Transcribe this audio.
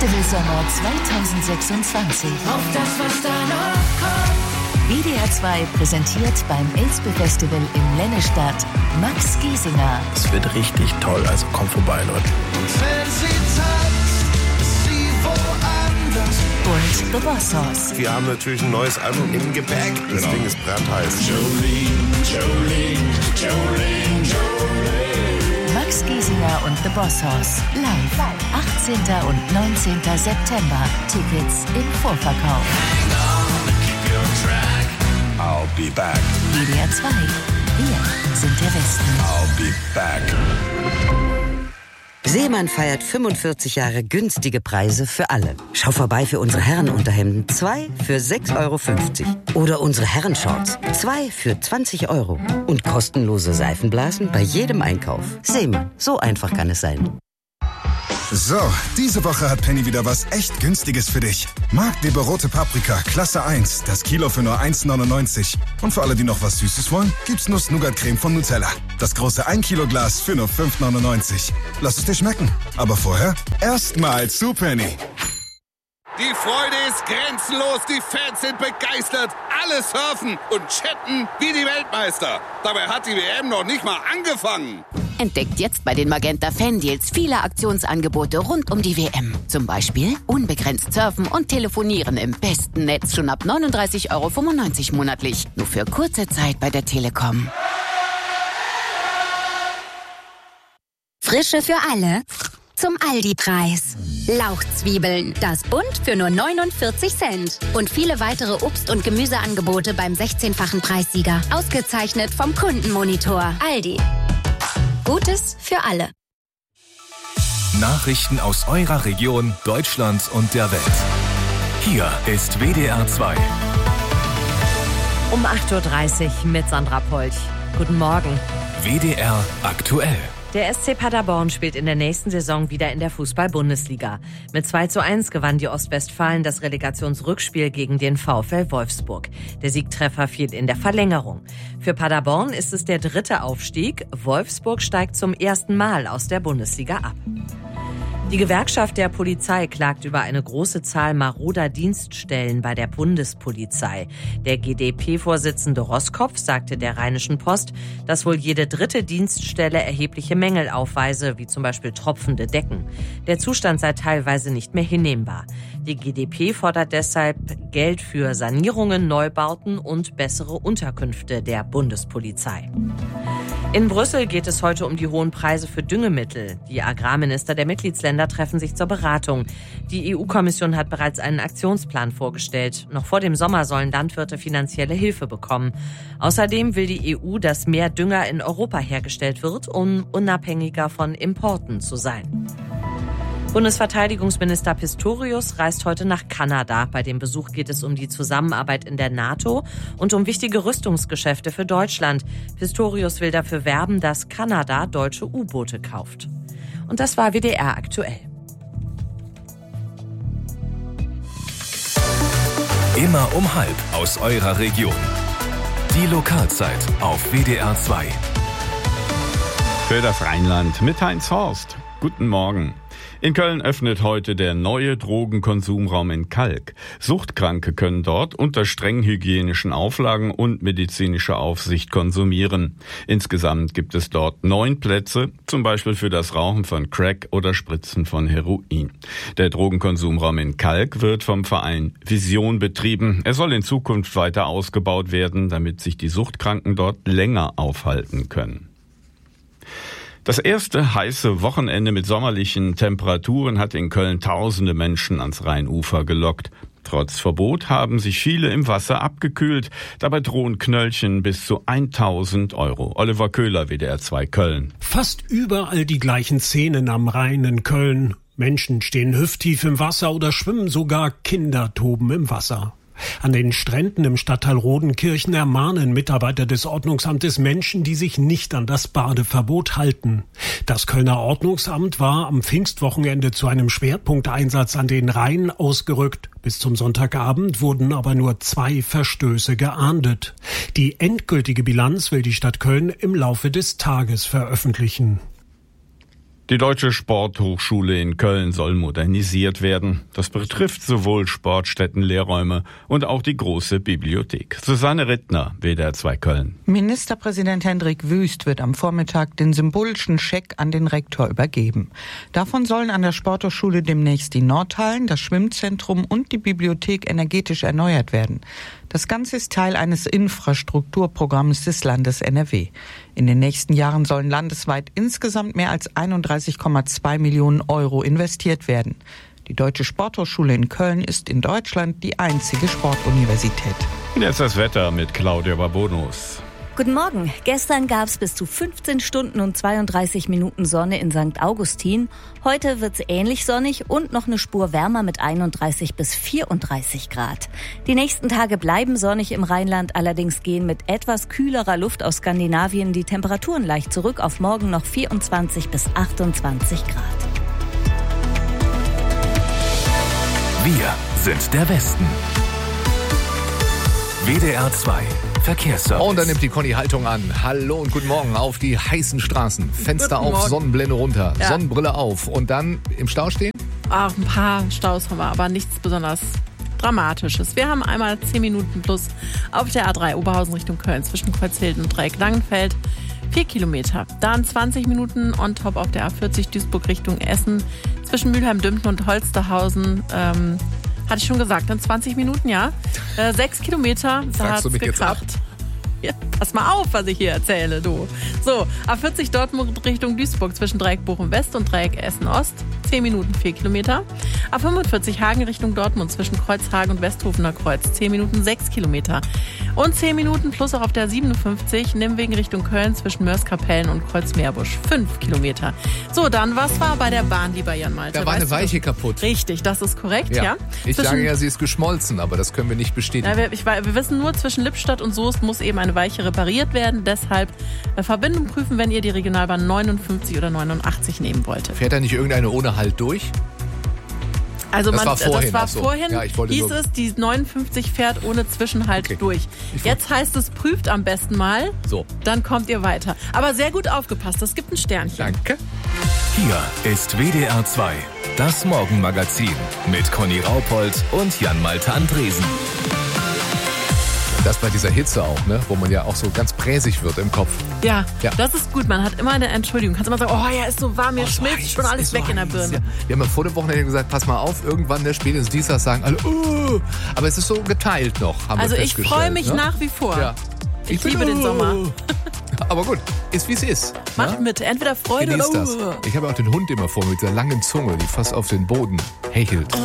Festivalsommer 2026. Auf das, was da noch kommt. WDR 2 präsentiert beim Elsbe-Festival in Lennestadt Max Giesinger. Es wird richtig toll, also kommt vorbei, Leute. Und wenn sie tanzt, ist sie woanders. Und The Boss Hoss. Wir haben natürlich ein neues Album im Gepäck. Das Ding ist brandheiß. Jolene. Max Giesinger und The Boss Hoss. Live. 18. und 19. September. Tickets im Vorverkauf. I'll be back. WDR 2. Wir sind der Westen. I'll be back. Seemann feiert 45 Jahre günstige Preise für alle. Schau vorbei für unsere Herrenunterhemden. 2 für 6,50 €. Oder unsere Herrenshorts. 2 für 20 €. Und kostenlose Seifenblasen bei jedem Einkauf. Seemann, so einfach kann es sein. So, diese Woche hat Penny wieder was echt Günstiges für dich. Marktleber rote Paprika, Klasse 1, das Kilo für nur 1,99. Und für alle, die noch was Süßes wollen, gibt's Nuss-Nougat-Creme von Nutella. Das große 1 Kilo Glas für nur 5,99. Lass es dir schmecken. Aber vorher erstmal zu Penny. Die Freude ist grenzenlos, die Fans sind begeistert, alle surfen und chatten wie die Weltmeister. Dabei hat die WM noch nicht mal angefangen. Entdeckt jetzt bei den Magenta Fan-Deals viele Aktionsangebote rund um die WM. Zum Beispiel unbegrenzt surfen und telefonieren im besten Netz schon ab 39,95 € monatlich. Nur für kurze Zeit bei der Telekom. Frische für alle zum Aldi-Preis. Lauchzwiebeln, das Bund für nur 49 Cent. Und viele weitere Obst- und Gemüseangebote beim 16-fachen Preissieger. Ausgezeichnet vom Kundenmonitor. Aldi. Gutes für alle. Nachrichten aus eurer Region, Deutschland und der Welt. Hier ist WDR 2. Um 8:30 Uhr mit Sandra Polch. Guten Morgen. WDR aktuell. Der SC Paderborn spielt in der nächsten Saison wieder in der Fußball-Bundesliga. Mit 2:1 gewann die Ostwestfalen das Relegationsrückspiel gegen den VfL Wolfsburg. Der Siegtreffer fiel in der Verlängerung. Für Paderborn ist es der 3. Aufstieg. Wolfsburg steigt zum ersten Mal aus der Bundesliga ab. Die Gewerkschaft der Polizei klagt über eine große Zahl maroder Dienststellen bei der Bundespolizei. Der GdP-Vorsitzende Roskopf sagte der Rheinischen Post, dass wohl jede 3. Dienststelle erhebliche Mängel aufweise, wie zum Beispiel tropfende Decken. Der Zustand sei teilweise nicht mehr hinnehmbar. Die GdP fordert deshalb Geld für Sanierungen, Neubauten und bessere Unterkünfte der Bundespolizei. In Brüssel geht es heute um die hohen Preise für Düngemittel. Die Agrarminister der Mitgliedsländer treffen sich zur Beratung. Die EU-Kommission hat bereits einen Aktionsplan vorgestellt. Noch vor dem Sommer sollen Landwirte finanzielle Hilfe bekommen. Außerdem will die EU, dass mehr Dünger in Europa hergestellt wird, um unabhängiger von Importen zu sein. Bundesverteidigungsminister Pistorius reist heute nach Kanada. Bei dem Besuch geht es um die Zusammenarbeit in der NATO und um wichtige Rüstungsgeschäfte für Deutschland. Pistorius will dafür werben, dass Kanada deutsche U-Boote kauft. Und das war WDR aktuell. Immer um 12:30 aus eurer Region. Die Lokalzeit auf WDR 2. Für das Rheinland mit Heinz Horst. Guten Morgen. In Köln öffnet heute der neue Drogenkonsumraum in Kalk. Suchtkranke können dort unter strengen hygienischen Auflagen und medizinischer Aufsicht konsumieren. Insgesamt gibt es dort 9 Plätze, zum Beispiel für das Rauchen von Crack oder Spritzen von Heroin. Der Drogenkonsumraum in Kalk wird vom Verein Vision betrieben. Er soll in Zukunft weiter ausgebaut werden, damit sich die Suchtkranken dort länger aufhalten können. Das erste heiße Wochenende mit sommerlichen Temperaturen hat in Köln tausende Menschen ans Rheinufer gelockt. Trotz Verbot haben sich viele im Wasser abgekühlt. Dabei drohen Knöllchen bis zu 1.000 €. Oliver Köhler, WDR 2 Köln. Fast überall die gleichen Szenen am Rhein in Köln. Menschen stehen hüfttief im Wasser oder schwimmen, sogar Kinder toben im Wasser. An den Stränden im Stadtteil Rodenkirchen ermahnen Mitarbeiter des Ordnungsamtes Menschen, die sich nicht an das Badeverbot halten. Das Kölner Ordnungsamt war am Pfingstwochenende zu einem Schwerpunkteinsatz an den Rhein ausgerückt. Bis zum Sonntagabend wurden aber nur 2 Verstöße geahndet. Die endgültige Bilanz will die Stadt Köln im Laufe des Tages veröffentlichen. Die Deutsche Sporthochschule in Köln soll modernisiert werden. Das betrifft sowohl Sportstätten, Lehrräume und auch die große Bibliothek. Susanne Rittner, WDR 2 Köln. Ministerpräsident Hendrik Wüst wird am Vormittag den symbolischen Scheck an den Rektor übergeben. Davon sollen an der Sporthochschule demnächst die Nordhallen, das Schwimmzentrum und die Bibliothek energetisch erneuert werden. Das Ganze ist Teil eines Infrastrukturprogramms des Landes NRW. In den nächsten Jahren sollen landesweit insgesamt mehr als 31,2 Millionen Euro investiert werden. Die Deutsche Sporthochschule in Köln ist in Deutschland die einzige Sportuniversität. Und jetzt das Wetter mit Claudia Babonus. Guten Morgen. Gestern gab es bis zu 15 Stunden und 32 Minuten Sonne in St. Augustin. Heute wird es ähnlich sonnig und noch eine Spur wärmer mit 31 bis 34 Grad. Die nächsten Tage bleiben sonnig im Rheinland, allerdings gehen mit etwas kühlerer Luft aus Skandinavien die Temperaturen leicht zurück auf morgen noch 24 bis 28 Grad. Wir sind der Westen. WDR 2 Verkehrsservice. Und dann nimmt die Conny Haltung an. Hallo und guten Morgen auf die heißen Straßen. Fenster auf, Sonnenblende runter, ja. Sonnenbrille auf und dann im Stau stehen? Ach, ein paar Staus haben wir, aber nichts besonders Dramatisches. Wir haben einmal 10 Minuten plus auf der A3 Oberhausen Richtung Köln zwischen Kreuzhilden und Dreieck-Langenfeld. 4 Kilometer. Dann 20 Minuten on top auf der A40 Duisburg Richtung Essen zwischen Mülheim-Dümpten und Holsterhausen. Hatte ich schon gesagt, dann 20 Minuten, ja. 6 Kilometer, da hat es geklappt. Ja, pass mal auf, was ich hier erzähle, du. So, A40 Dortmund Richtung Duisburg zwischen Dreieck Bochum West und Dreieck Essen Ost. 10 Minuten, 4 Kilometer. A45 Hagen Richtung Dortmund zwischen Kreuzhagen und Westhofener Kreuz. 10 Minuten, 6 Kilometer. Und 10 Minuten plus auch auf der 57 Nimwegen Richtung Köln zwischen Mörs-Kapellen und Kreuzmeerbusch. 5 Kilometer. So, dann, was war bei der Bahn, lieber Jan Malte? Da war eine Weiche kaputt. Richtig, das ist korrekt, ja. Ich sage ja, sie ist geschmolzen, aber das können wir nicht bestätigen. Ja, wir wissen nur, zwischen Lippstadt und Soest muss eben eine Weiche repariert werden. Deshalb Verbindung prüfen, wenn ihr die Regionalbahn 59 oder 89 nehmen wolltet. Fährt da nicht irgendeine ohne Halt durch? Also das war vorhin ja, hieß es, die 59 fährt ohne Zwischenhalt durch. Jetzt heißt es, prüft am besten mal, dann kommt ihr weiter. Aber sehr gut aufgepasst, es gibt ein Sternchen. Danke. Hier ist WDR 2, das Morgenmagazin mit Conny Raupold und Jan Malte Andresen. Das bei dieser Hitze auch, ne? Wo man ja auch so ganz präsig wird im Kopf. Ja, das ist gut. Man hat immer eine Entschuldigung. Kannst immer sagen, oh ja, ist so warm, mir schmilzt schon alles weg in der Birne. Ja. Wir haben ja vor dem Wochenende gesagt, pass mal auf, irgendwann, ne, spätestens Dienstag sagen alle, aber es ist so geteilt noch, haben wir festgestellt. Also ich freue mich nach wie vor. Ja. Ich liebe den Sommer. Aber gut, ist wie es ist. Macht mit, entweder Freude oder das. Ich habe auch den Hund immer vor mit der langen Zunge, die fast auf den Boden hechelt.